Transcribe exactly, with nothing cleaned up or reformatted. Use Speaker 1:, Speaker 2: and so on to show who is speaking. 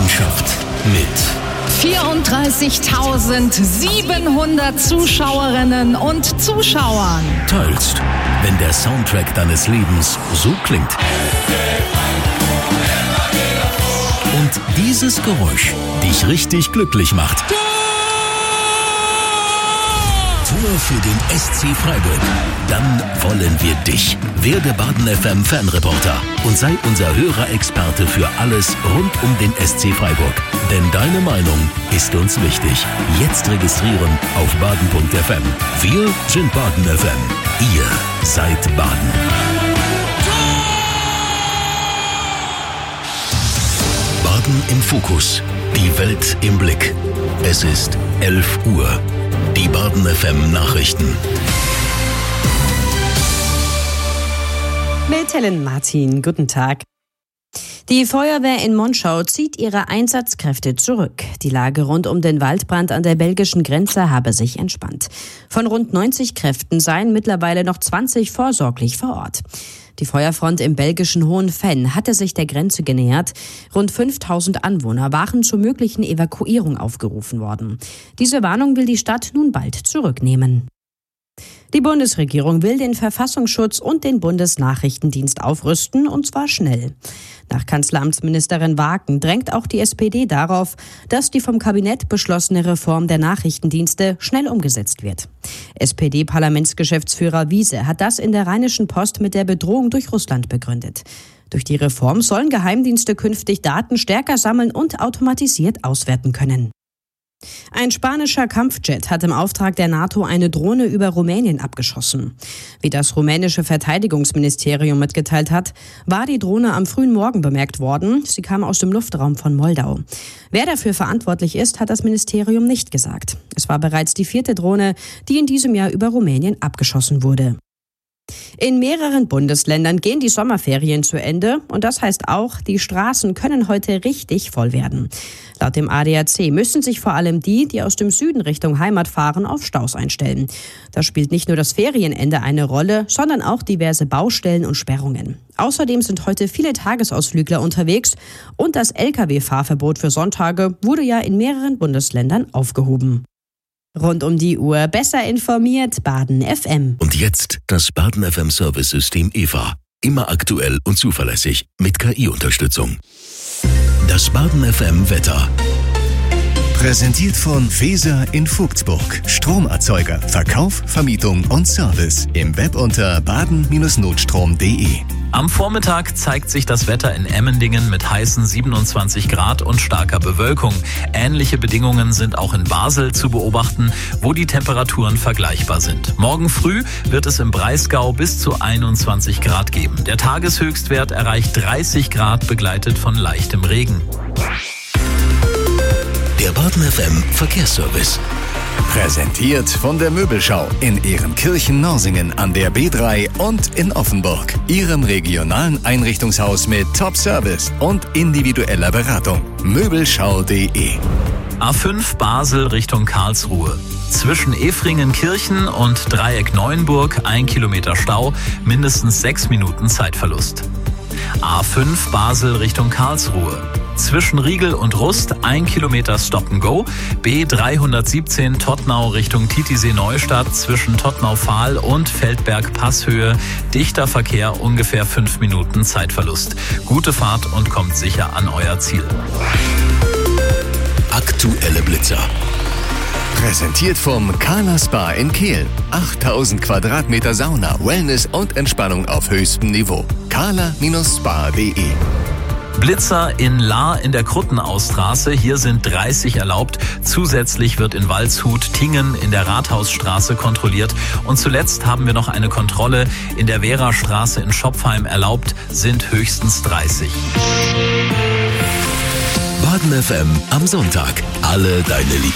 Speaker 1: Leidenschaft mit
Speaker 2: vierunddreißigtausendsiebenhundert Zuschauerinnen und Zuschauern
Speaker 1: teilst, wenn der Soundtrack deines Lebens so klingt. Und dieses Geräusch dich richtig glücklich macht. Tor für den S C Freiburg. Dann wollen wir dich. Werde Baden F M Fanreporter und sei unser Hörerexperte für alles rund um den S C Freiburg. Denn deine Meinung ist uns wichtig. Jetzt registrieren auf baden punkt f m. Wir sind Baden F M. Ihr seid Baden. Baden im Fokus. Die Welt im Blick. Es ist elf Uhr. Die Baden F M Nachrichten.
Speaker 3: Mit Helen Martin, guten Tag. Die Feuerwehr in Monschau zieht ihre Einsatzkräfte zurück. Die Lage rund um den Waldbrand an der belgischen Grenze habe sich entspannt. Von rund neunzig Kräften seien mittlerweile noch zwanzig vorsorglich vor Ort. Die Feuerfront im belgischen Hohenfenn hatte sich der Grenze genähert. Rund fünftausend Anwohner waren zur möglichen Evakuierung aufgerufen worden. Diese Warnung will die Stadt nun bald zurücknehmen. Die Bundesregierung will den Verfassungsschutz und den Bundesnachrichtendienst aufrüsten, und zwar schnell. Nach Kanzleramtsministerin Waken drängt auch die S P D darauf, dass die vom Kabinett beschlossene Reform der Nachrichtendienste schnell umgesetzt wird. S P D-Parlamentsgeschäftsführer Wiese hat das in der Rheinischen Post mit der Bedrohung durch Russland begründet. Durch die Reform sollen Geheimdienste künftig Daten stärker sammeln und automatisiert auswerten können. Ein spanischer Kampfjet hat im Auftrag der NATO eine Drohne über Rumänien abgeschossen. Wie das rumänische Verteidigungsministerium mitgeteilt hat, war die Drohne am frühen Morgen bemerkt worden. Sie kam aus dem Luftraum von Moldau. Wer dafür verantwortlich ist, hat das Ministerium nicht gesagt. Es war bereits die vierte Drohne, die in diesem Jahr über Rumänien abgeschossen wurde. In mehreren Bundesländern gehen die Sommerferien zu Ende und das heißt auch, die Straßen können heute richtig voll werden. Laut dem A D A C müssen sich vor allem die, die aus dem Süden Richtung Heimat fahren, auf Staus einstellen. Da spielt nicht nur das Ferienende eine Rolle, sondern auch diverse Baustellen und Sperrungen. Außerdem sind heute viele Tagesausflügler unterwegs und das L K W-Fahrverbot für Sonntage wurde ja in mehreren Bundesländern aufgehoben. Rund um die Uhr besser informiert, Baden F M.
Speaker 1: Und jetzt das Baden F M Service-System E V A. Immer aktuell und zuverlässig mit K I-Unterstützung. Das Baden F M Wetter.
Speaker 4: Präsentiert von Feser in Vogtsburg. Stromerzeuger, Verkauf, Vermietung und Service. Im Web unter baden Bindestrich notstrom punkt de.
Speaker 5: Am Vormittag zeigt sich das Wetter in Emmendingen mit heißen siebenundzwanzig Grad und starker Bewölkung. Ähnliche Bedingungen sind auch in Basel zu beobachten, wo die Temperaturen vergleichbar sind. Morgen früh wird es im Breisgau bis zu einundzwanzig Grad geben. Der Tageshöchstwert erreicht dreißig Grad, begleitet von leichtem Regen.
Speaker 1: Der Baden F M Verkehrsservice.
Speaker 4: Präsentiert von der Möbelschau in Ehrenkirchen-Norsingen an der B drei und in Offenburg. Ihrem regionalen Einrichtungshaus mit Top-Service und individueller Beratung. Möbelschau punkt de.
Speaker 5: A fünf Basel Richtung Karlsruhe. Zwischen Efringen-Kirchen und Dreieck Neuenburg ein Kilometer Stau, mindestens sechs Minuten Zeitverlust. A fünf Basel Richtung Karlsruhe. Zwischen Riegel und Rust ein Kilometer Stop-and-Go. B dreihundertsiebzehn Tottnau Richtung Titisee-Neustadt zwischen Tottnau-Fahl und Feldberg-Passhöhe. Dichter Verkehr, ungefähr fünf Minuten Zeitverlust. Gute Fahrt und kommt sicher an euer Ziel.
Speaker 1: Aktuelle Blitzer.
Speaker 4: Präsentiert vom Kala Spa in Kehl. achttausend Quadratmeter Sauna, Wellness und Entspannung auf höchstem Niveau. kala Bindestrich spa punkt de.
Speaker 5: Blitzer in Lahr in der Kruttenaustraße. Hier sind dreißig erlaubt. Zusätzlich wird in Waldshut, Tingen in der Rathausstraße kontrolliert. Und zuletzt haben wir noch eine Kontrolle in der Wehrastraße in Schopfheim. Erlaubt sind höchstens dreißig.
Speaker 1: Baden F M am Sonntag. Alle deine Lieben.